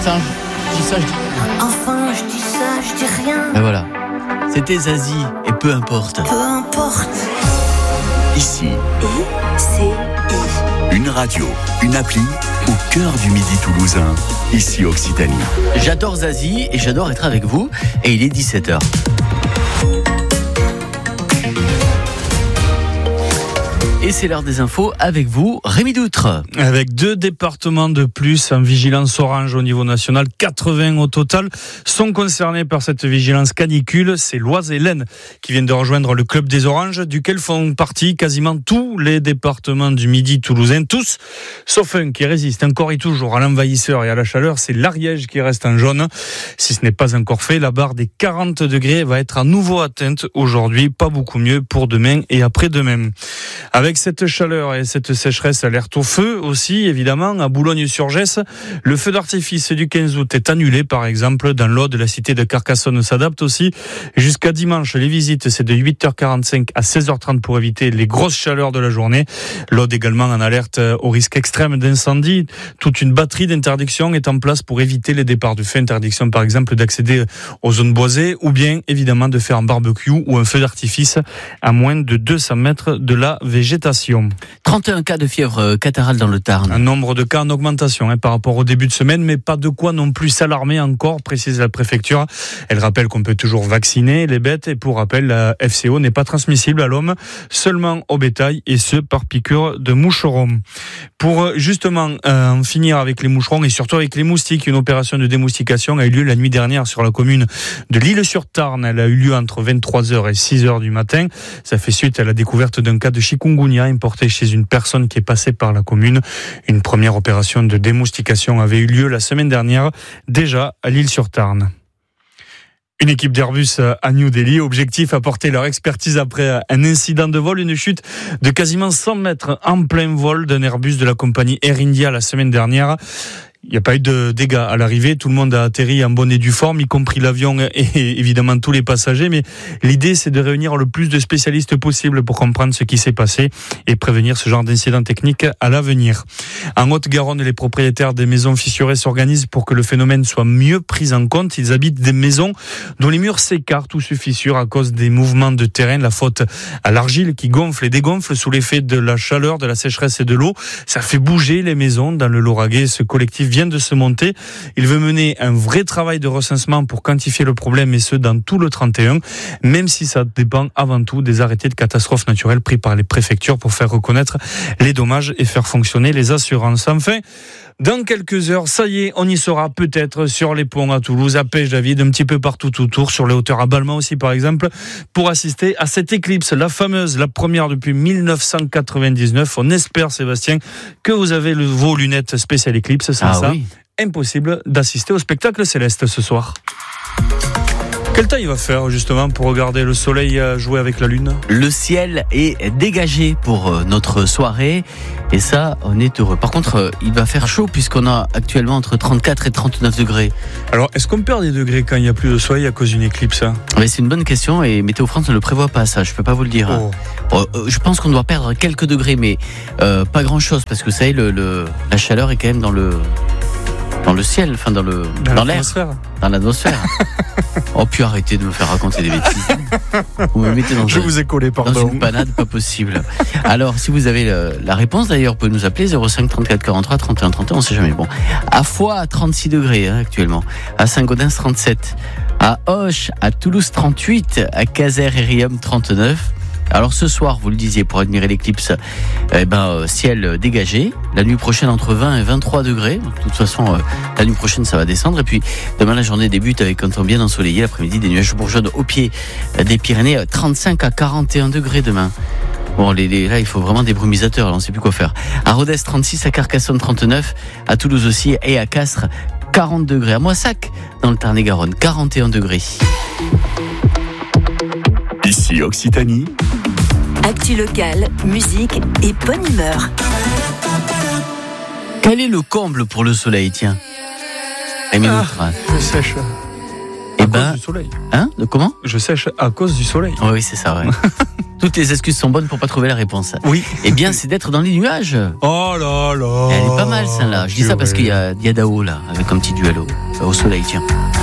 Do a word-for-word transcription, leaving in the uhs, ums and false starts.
Ça, je dis ça, je dis rien. Enfin, je dis ça, je dis rien. Ben voilà. C'était Zazie, et peu importe. Peu importe. Ici, I, C, I. une radio, une appli au cœur du Midi toulousain. Ici Occitanie. J'adore Zazie et j'adore être avec vous. Et il est dix-sept heures. Et c'est l'heure des infos avec vous, Rémi Doutre. Avec deux départements de plus en vigilance orange au niveau national, quatre-vingts au total sont concernés par cette vigilance canicule. C'est l'Oise et l'Aisne qui viennent de rejoindre le club des oranges, duquel font partie quasiment tous les départements du Midi toulousain, tous, sauf un qui résiste encore et toujours à l'envahisseur et à la chaleur, c'est l'Ariège qui reste en jaune. Si ce n'est pas encore fait, la barre des quarante degrés va être à nouveau atteinte aujourd'hui, pas beaucoup mieux pour demain et après-demain. Avec cette chaleur et cette sécheresse, alerte au feu aussi, évidemment, à Boulogne-sur-Gesse. Le feu d'artifice du quinze août est annulé, par exemple, dans l'Aude. La cité de Carcassonne s'adapte aussi. Jusqu'à dimanche, les visites, c'est de huit heures quarante-cinq à seize heures trente pour éviter les grosses chaleurs de la journée. L'Aude également en alerte au risque extrême d'incendie. Toute une batterie d'interdictions est en place pour éviter les départs du feu. Interdiction, par exemple, d'accéder aux zones boisées ou bien, évidemment, de faire un barbecue ou un feu d'artifice à moins de deux cents mètres de la végétation. trente et un cas de fièvre catarrhale dans le Tarn. Un nombre de cas en augmentation hein, par rapport au début de semaine, mais pas de quoi non plus s'alarmer encore, précise la préfecture. Elle rappelle qu'on peut toujours vacciner les bêtes et pour rappel, la F C O n'est pas transmissible à l'homme, seulement au bétail et ce par piqûre de moucheron. Pour justement euh, en finir avec les moucherons et surtout avec les moustiques, une opération de démoustication a eu lieu la nuit dernière sur la commune de l'Isle-sur-Tarn. Elle a eu lieu entre vingt-trois heures et six heures du matin. Ça fait suite à la découverte d'un cas de chikungunya importé chez une personne qui est passée par la commune. Une première opération de démoustication avait eu lieu la semaine dernière, déjà à l'Isle-sur-Tarn. Une équipe d'Airbus à New Delhi, objectif apporter leur expertise après un incident de vol, une chute de quasiment cent mètres en plein vol d'un Airbus de la compagnie Air India la semaine dernière. Il n'y a pas eu de dégâts à l'arrivée, tout le monde a atterri en bonne et due forme, y compris l'avion et évidemment tous les passagers, mais l'idée c'est de réunir le plus de spécialistes possible pour comprendre ce qui s'est passé et prévenir ce genre d'incident technique à l'avenir. En Haute-Garonne, les propriétaires des maisons fissurées s'organisent pour que le phénomène soit mieux pris en compte. Ils habitent des maisons dont les murs s'écartent ou se fissurent à cause des mouvements de terrain, la faute à l'argile qui gonfle et dégonfle sous l'effet de la chaleur, de la sécheresse et de l'eau. Ça fait bouger les maisons dans le Lauragais. Ce collectif vient de se monter. Il veut mener un vrai travail de recensement pour quantifier le problème et ce dans tout le trente et un, même si ça dépend avant tout des arrêtés de catastrophes naturelles pris par les préfectures pour faire reconnaître les dommages et faire fonctionner les assurances. Enfin, dans quelques heures, ça y est, on y sera peut-être sur les ponts à Toulouse, à Pêche-David, un petit peu partout autour, sur les hauteurs à Balma aussi par exemple, pour assister à cette éclipse, la fameuse, la première depuis mille neuf cent quatre-vingt-dix-neuf. On espère, Sébastien, que vous avez le, vos lunettes spéciales éclipse. Sans ah, ça, oui. Impossible d'assister au spectacle céleste ce soir. Quel temps il va faire justement pour regarder le soleil jouer avec la lune ? Le ciel est dégagé pour notre soirée et ça, on est heureux. Par contre, il va faire chaud puisqu'on a actuellement entre trente-quatre et trente-neuf degrés. Alors, est-ce qu'on perd des degrés quand il n'y a plus de soleil à cause d'une éclipse ? Mais c'est une bonne question et Météo France ne le prévoit pas, ça, je peux pas vous le dire. Oh. Euh, je pense qu'on doit perdre quelques degrés, mais euh, pas grand-chose parce que vous savez, le, le, la chaleur est quand même dans le... Dans le ciel, enfin dans le dans, dans l'air, dans l'atmosphère. Oh, puis arrêtez de me faire raconter des bêtises. Vous me mettez dans, Je un, vous ai collé, pardon. dans une panade pas possible. Alors, si vous avez le, la réponse, d'ailleurs, vous pouvez nous appeler zéro cinq trente-quatre quarante-trois trente et un trente et un, on sait jamais. Bon, à Foix, trente-six degrés hein, actuellement. À Saint-Gaudens, trente-sept. À Auch, à Toulouse, trente-huit. À Caser et Riom, trente-neuf. Alors ce soir, vous le disiez, pour admirer l'éclipse, eh ben, euh, ciel dégagé. La nuit prochaine, entre vingt et vingt-trois degrés. De toute façon, euh, la nuit prochaine, ça va descendre. Et puis, demain, la journée débute avec un temps bien ensoleillé. L'après-midi, des nuages bourgeonnent au pied des Pyrénées. trente-cinq à quarante et un degrés demain. Bon, les, les, là, il faut vraiment des brumisateurs. Là, on ne sait plus quoi faire. À Rodez, trente-six. À Carcassonne, trente-neuf. À Toulouse aussi. Et à Castres, quarante degrés. À Moissac, dans le Tarn-et-Garonne, quarante et un degrés. Ici Occitanie. Actu locale, musique et bonne humeur. Quel est le comble pour le soleil, tiens ? Ah, je sèche. Eh ben, cause du soleil. Hein de comment? Je sèche à cause du soleil. Oui, oui, c'est ça, ouais. Toutes les excuses sont bonnes pour pas trouver la réponse. Oui. Eh bien, c'est d'être dans les nuages. Oh là là. Elle est pas mal, celle-là. Je dis ça parce qu'il y a, il y a Dao, là, avec un petit duel au, au soleil, tiens.